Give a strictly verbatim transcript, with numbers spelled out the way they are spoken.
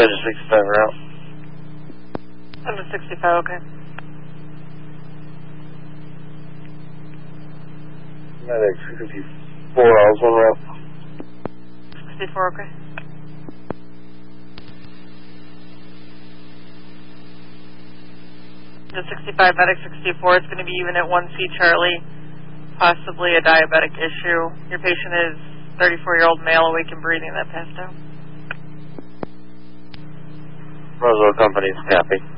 Under sixty-five route. Under sixty-five, okay. Medic sixty-four, I was on route. sixty-four, okay. The sixty-five, medic sixty-four, it's going to be even at one C Charlie, possibly a diabetic issue. Your patient is thirty-four-year-old male, awake and breathing, that passed out. Roswell Company's copy.